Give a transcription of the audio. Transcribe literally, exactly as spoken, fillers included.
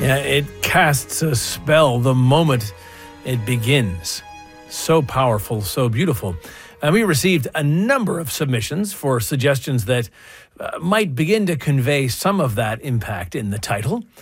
Yeah, it casts a spell the moment it begins. So powerful, so beautiful. And we received a number of submissions for suggestions that uh, might begin to convey some of that impact in the title.